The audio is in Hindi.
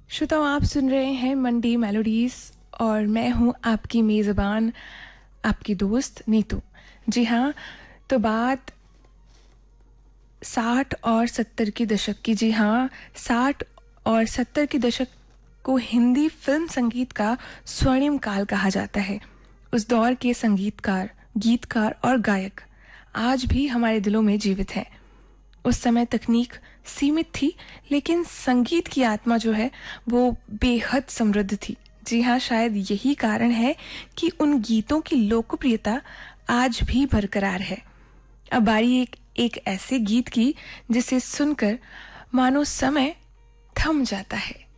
श्रोताओ, आप सुन रहे हैं मंडी मेलोडीज और मैं हूं आपकी मेज़बान, आपकी दोस्त नीतू। जी हाँ, तो बात 60 और 70 के दशक की। जी हाँ, 60 और 70 के दशक को हिंदी फिल्म संगीत का स्वर्णिम काल कहा जाता है। उस दौर के संगीतकार, गीतकार और गायक आज भी हमारे दिलों में जीवित हैं। उस समय तकनीक सीमित थी, लेकिन संगीत की आत्मा जो है वो बेहद समृद्ध थी। जी हाँ, शायद यही कारण है कि उन गीतों की लोकप्रियता आज भी बरकरार है। अब बारी एक ऐसे गीत की जिसे सुनकर मानो समय थम जाता है।